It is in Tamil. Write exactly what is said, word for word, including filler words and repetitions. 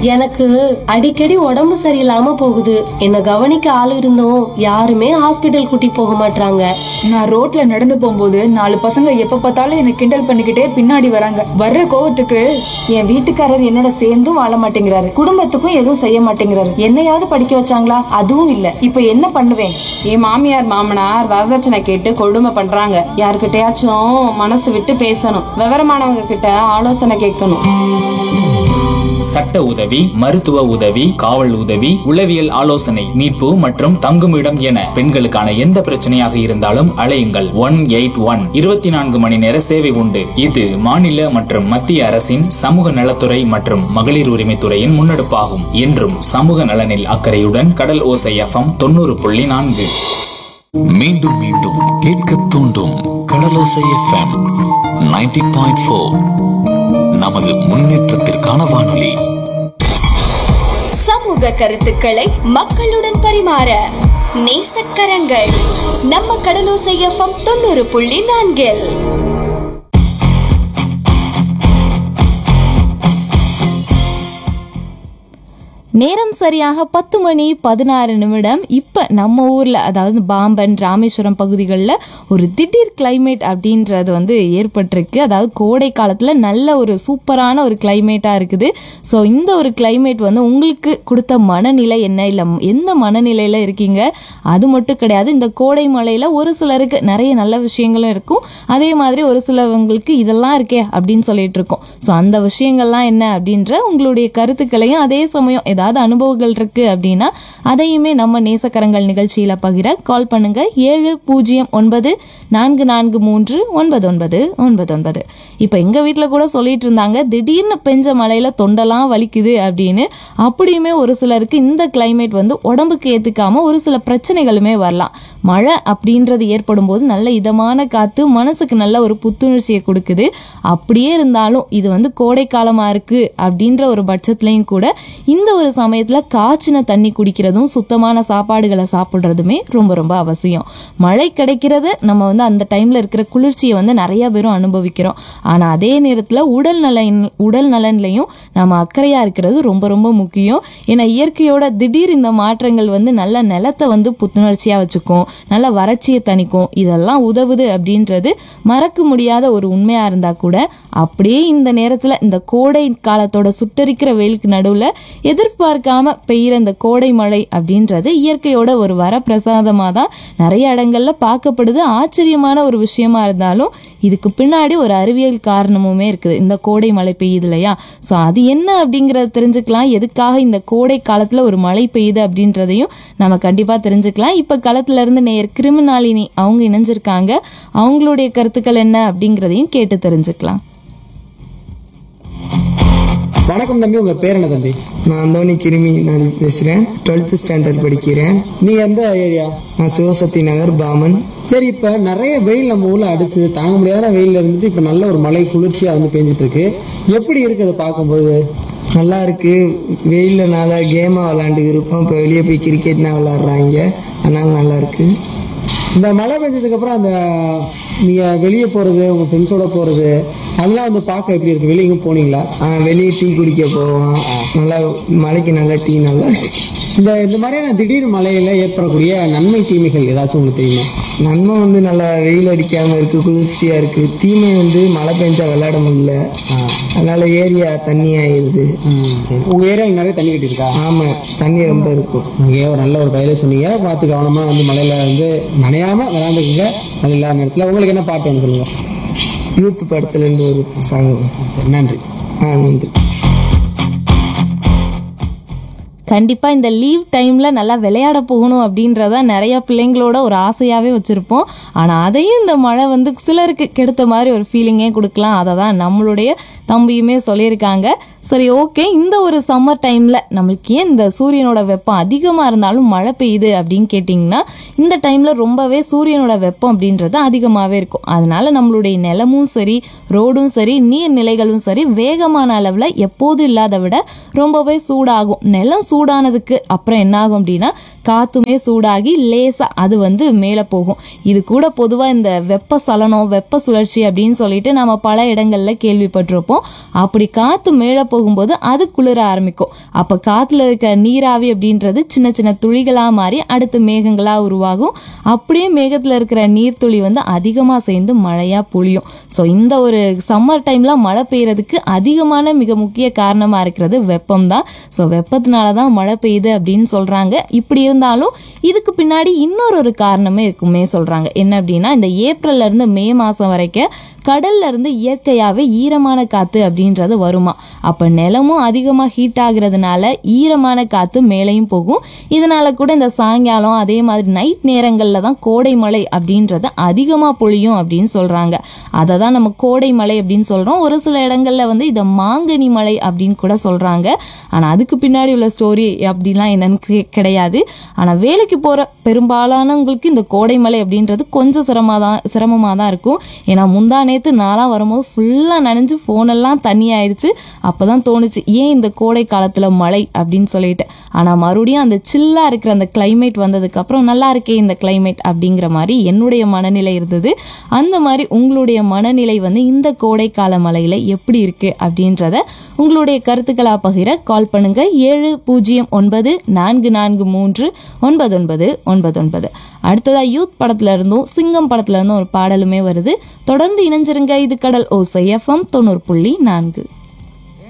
எனக்கு அடிக்கடி உடம்பு சரியில்லாம போகுது. என்ன கவனிக்க ஆள் இருந்தும் யாருமே ஹாஸ்பிட்டல் கூட்டி போக மாட்டாங்க. நான் ரோட்ல நடந்து போகும்போது நாலு பசங்க எப்ப பார்த்தாலும் என்ன கிண்டல் பண்ணிக்கிட்டே பின்னாடி வராங்க. வர்ற கோவத்துக்கு என் வீட்டுக்காரர் என்னோட சேர்ந்தும் வாழ மாட்டேங்கிறாரு, குடும்பத்துக்கும் எதுவும் செய்ய மாட்டேங்கிறாரு. என்னையாவது படிக்க வச்சாங்களா? அதுவும் இல்ல. இப்ப என்ன பண்ணுவேன்? என் மாமியார் மாமனார் வரதட்சணை கேட்டு கொடுமை பண்றாங்க. யாருக்கிட்டயாச்சும் மனசு விட்டு பேசணும். விவரமானவங்க கிட்ட ஆலோசனை கேட்கணும். சட்ட உதவி, மருத்துவ உதவி, காவல் உதவி, உளவியல் ஆலோசனை, மீட்பு மற்றும் தங்குமிடம் என பெண்களுக்கான எந்த பிரச்சனையாக இருந்தாலும் அழையுங்கள். ஒன் எயிட் ஒன் இருபத்தி நான்கு மணி நேர சேவை உண்டு. இது மாநில மற்றும் மத்திய அரசின் சமூக நலத்துறை மற்றும் மகளிர் உரிமைத்துறையின் முன்னெடுப்பாகும். என்றும் சமூக நலனில் அக்கறையுடன் கடல் ஓசை எஃப்எம் தொண்ணூறு புள்ளி நான்கு. மீண்டும் மீண்டும் கேட்க தூண்டும் கடலோசை எஃப்எம் நைன்டி பாயிண்ட் ஃபோர். நமது முன்னேற்றத்திற்கான வானொலி. சமூக கருத்துக்களை மக்களுடன் பரிமாற நேசக்கரங்கள் நம்ம கடலோசை எஃப்எம் தொண்ணூறு புள்ளி நான்கில். நேரம் சரியாக பத்து மணி பதினாறு நிமிடம். இப்போ நம்ம ஊரில், அதாவது பாம்பன், ராமேஸ்வரம் பகுதிகளில் ஒரு திடீர் கிளைமேட் அப்படின்றது வந்து ஏற்பட்டிருக்கு. அதாவது கோடை காலத்தில் நல்ல ஒரு சூப்பரான ஒரு கிளைமேட்டாக இருக்குது. ஸோ இந்த ஒரு கிளைமேட் வந்து உங்களுக்கு கொடுத்த மனநிலை என்ன, இல்லை எந்த மனநிலையில் இருக்கீங்க அது மட்டும் கிடையாது. இந்த கோடை மழையில் ஒரு சிலருக்கு நிறைய நல்ல விஷயங்களும் இருக்கும், அதே மாதிரி ஒரு சிலவங்களுக்கு இதெல்லாம் இருக்கே அப்படின்னு சொல்லிட்டு இருக்கோம். ஸோ அந்த விஷயங்கள்லாம் என்ன அப்படின்ற உங்களுடைய கருத்துக்களையும், அதே சமயம் ஏதாவது அனுபவங்கள் இருக்கு அப்படின்னா அதையுமே நம்ம நேசக்கரங்கள் நிகழ்ச்சியில பகிர கால் பண்ணுங்க. ஏழு பூஜ்ஜியம் ஒன்பது நான்கு நான்கு மூன்று ஒன்பது ஒன்பது ஒன்பது ஒன்பது. இப்போ எங்க வீட்டில் கூட சொல்லிட்டு இருந்தாங்க, திடீர்னு பெஞ்ச மழையில தொண்டெல்லாம் வலிக்குது அப்படின்னு. அப்படியுமே ஒரு சிலருக்கு இந்த கிளைமேட் வந்து உடம்புக்கு ஏத்துக்காம ஒரு சில பிரச்சனைகளுமே வரலாம். மழை அப்படின்றது ஏற்படும் போது நல்ல இதமான காத்து மனசுக்கு நல்ல ஒரு புத்துணர்ச்சியை கொடுக்குது. அப்படியே இருந்தாலும் இது வந்து கோடை காலமா இருக்கு அப்படின்ற ஒரு பட்சத்துலையும் கூட இந்த ஒரு சமயத்துல காய்ச்சின தண்ணி குடிக்கிறதும் சுத்தமான சாப்பாடுகளை சாப்பிட்றதுமே ரொம்ப ரொம்ப அவசியம். மழை கிடைக்கிறது நம்ம வந்து அந்த டைம்ல இருக்கிற குளிர்ச்சியை வந்து நிறைய பேரும் அனுபவிக்கிறோம். ஆனா அதே நேரத்துல உடல் நலன் உடல் நலன்லையும் நம்ம அக்கறையா இருக்கிறது ரொம்ப ரொம்ப முக்கியம். ஏன்னா இயற்கையோட திடீர் இந்த மாற்றங்கள் வந்து நல்ல நிலத்தை வந்து புத்துணர்ச்சியா வச்சுக்கும், நல்ல வறட்சியை தணிக்கும். இதெல்லாம் உதவுது அப்படின்றது மறக்க முடியாத ஒரு உண்மையா இருந்தா கூட, அப்படியே இந்த நேரத்துல இந்த கோடை காலத்தோட சுட்டரிக்கிற வெயிலுக்கு நடுவுல எதிர்பார்க்காம பெய்கிற இந்த கோடை மழை அப்படின்றது இயற்கையோட ஒரு வரப்பிரசாதமாக தான் நிறைய இடங்கள்ல பார்க்கப்படுது. ஆச்சரியமான ஒரு விஷயமா இருந்தாலும் இதுக்கு பின்னாடி ஒரு அறிவியல் காரணமுமே இருக்குது. இந்த கோடை மழை பெய்யுது இல்லையா, ஸோ அது என்ன அப்படிங்கிறத தெரிஞ்சுக்கலாம். எதுக்காக இந்த கோடை காலத்துல ஒரு மழை பெய்யுது அப்படின்றதையும் நம்ம கண்டிப்பா தெரிஞ்சுக்கலாம். இப்ப களத்துல இருந்து நேர் கிருமினாலினி அவங்க இணைஞ்சிருக்காங்க. அவங்களுடைய கருத்துக்கள் என்ன அப்படிங்கிறதையும் கேட்டு தெரிஞ்சுக்கலாம். வணக்கம் தம்பி, உங்க பேர் என்ன தம்பி? நான் தோனி கிருமி நான் பேசுறேன். டுவெல்த் ஸ்டாண்டர்ட் படிக்கிறேன். நீங்க எந்த ஏரியா? நான் சிவசக்தி நகர், பாமன். சரி, இப்ப நிறைய வெயில் நம்ம ஊர்ல அடிச்சு தாங்க முடியாத வெயில இருந்துட்டு இப்ப நல்ல ஒரு மழை குளிர்ச்சியா வந்து பெஞ்சிட்டு இருக்கு. எப்படி இருக்கு அதை பார்க்கும்போது? நல்லா இருக்கு. வெயிலனால கேமா விளையாண்டு இருப்போம், இப்போ வெளியே போய் கிரிக்கெட்னா விளையாடுறாங்க, அதனால நல்லா இருக்கு. இந்த மழை பெஞ்சதுக்கு அப்புறம் அந்த நீங்க வெளியே போறது, உங்க ஃப்ரெண்ட்ஸோட போறது, அதெல்லாம் வந்து பார்க்க எப்படி இருக்கு? வெளியே எங்க போனீங்களா? வெளியே டீ குடிக்க போவோம். நல்லா மழைக்கு நல்லா டீ நல்லா இருக்கு. இந்த இந்த மாதிரியான திடீர் மழையில ஏற்படக்கூடிய நன்மை தீமைகள் ஏதாச்சும் உங்களுக்கு தெரியுமா? நன்மை வந்து நல்லா வெயில் அடிக்காம இருக்கு, குளிர்ச்சியா இருக்கு. தீமை வந்து மழை பெஞ்சா விளையாட முடியல, அதனால ஏரியா தண்ணி ஆயிடுது. உங்க ஏரியாவில் நிறைய தண்ணி கட்டி இருக்கா? ஆமா, தண்ணி ரொம்ப இருக்கும். நீங்க ஒரு நல்ல ஒரு கையில சொன்னீங்க. பார்த்து கவனமா வந்து மழையில வந்து நனையாம விளையாண்டுக்குங்க. மழை இல்லாத நேரத்தில் உங்களுக்கு என்ன பாட்டு வேணும் சொல்லுங்க. யூத் படத்துல இருந்து ஒரு சாங். நன்றி. ஆ நன்றி. கண்டிப்பா இந்த லீவ் டைம்ல நல்லா விளையாட போகணும் அப்படின்றத நிறைய பிள்ளைங்களோட ஒரு ஆசையாவே வச்சிருப்போம். ஆனா அதையும் இந்த மழை வந்து சிலருக்கு கெடுத்த மாதிரி ஒரு ஃபீலிங்கே கொடுக்கலாம். அதை தான் நம்மளுடைய தம்பியுமே சொல்லியிருக்காங்க. சரி, ஓகே, இந்த ஒரு சம்மர் டைம்ல நம்மளுக்கு ஏன் இந்த சூரியனோட வெப்பம் அதிகமா இருந்தாலும் மழை பெய்யுது அப்படின்னு கேட்டிங்கன்னா, இந்த டைம்ல ரொம்பவே சூரியனோட வெப்பம் அப்படின்றது அதிகமாகவே இருக்கும். அதனால நம்மளுடைய நிலமும் சரி, ரோடும் சரி, நீர்நிலைகளும் சரி வேகமான அளவில் எப்போது இல்லாத விட ரொம்பவே சூடாகும். நிலம் சூடானதுக்கு அப்புறம் என்ன ஆகும் அப்படின்னா, காத்துமே சூடாகி லேசா அது வந்து மேலே போகும். இது கூட பொதுவாக இந்த வெப்ப சலனம், வெப்ப சுழற்சி அப்படின்னு சொல்லிட்டு நம்ம பல இடங்கள்ல கேள்விப்பட்டிருப்போம். அப்படி காத்து மேலே போகும்போது அது குளிர ஆரம்பிக்கும். அப்போ காற்றுல இருக்க நீராவி அப்படின்றது சின்ன சின்ன துளிகளாக மாறி அடுத்து மேகங்களாக உருவாகும். அப்படியே மேகத்தில் இருக்கிற நீர்த்துளி வந்து அதிகமாக சேர்ந்து மழையாக பொழியும். ஸோ இந்த ஒரு சம்மர் டைமில் மழை பெய்யறதுக்கு அதிகமான மிக முக்கிய காரணமாக இருக்கிறது வெப்பம் தான். ஸோ வெப்பத்தினால தான் மழை பெய்யுது அப்படின்னு சொல்கிறாங்க. இப்படி இருந்தாலும் இதுக்கு பின்னாடி இன்னொரு ஒரு காரணமே இருக்குமே சொல்கிறாங்க. என்ன அப்படின்னா, இந்த ஏப்ரல்ல இருந்து மே மாதம் வரைக்கும் கடல்ல இருந்து இயற்கையாகவே ஈரமான காற்று அப்படின்றது வருமா. அப்போ நிலமும் அதிகமாக ஹீட் ஆகுறதுனால ஈரமான காற்று மேலேயும் போகும். இதனால கூட இந்த சாயங்காலம் அதே மாதிரி நைட் நேரங்களில் தான் கோடை மழை அப்படின்றது அதிகமாக பொழியும் அப்படின்னு சொல்கிறாங்க. அதை தான் நம்ம கோடை மழை அப்படின்னு சொல்கிறோம். ஒரு சில இடங்களில் வந்து இதை மாங்கனி மழை அப்படின்னு கூட சொல்கிறாங்க. ஆனால் அதுக்கு பின்னாடி உள்ள ஸ்டோரி அப்படிலாம் என்னன்னு கிடையாது. ஆனால் வேலைக்கு போகிற பெரும்பாலானவங்களுக்கு இந்த கோடை மழை அப்படின்றது கொஞ்சம் சிரமமாக தான் சிரமமாக தான் இருக்கும். ஏன்னா முந்தா நேற்று நாளாக வரும்போது ஃபுல்லாக நனைஞ்சு ஃபோனெல்லாம் தண்ணி ஆயிடுச்சு. அப்போ தான் தோணுச்சு ஏன் இந்த கோடை காலத்தில் மழை அப்படின்னு சொல்லிட்டு. ஆனால் மறுபடியும் அந்த சில்லாக இருக்கிற அந்த கிளைமேட் வந்ததுக்கப்புறம் நல்லா இருக்கே இந்த கிளைமேட் அப்படிங்கிற மாதிரி என்னுடைய மனநிலை இருந்தது. அந்த மாதிரி உங்களுடைய மனநிலை வந்து இந்த கோடை கால மழையில் எப்படி இருக்குது அப்படின்றத உங்களுடைய கருத்துக்களாக பகிர கால் பண்ணுங்க. ஏழு பூஜ்ஜியம் ஒன்பது நான்கு நான்கு மூன்று ஒன்பது ஒன்பது ஒன்பது ஒன்பது. அடுத்ததா யூத் படத்துல இருந்தும் சிங்கம் படத்துல இருந்தும் ஒரு பாடலுமே வருது. தொடர்ந்து இணைஞ்சிருங்க. இது கடல் ஓசை எஃப்எம் தொண்ணூறு புள்ளி நான்கு.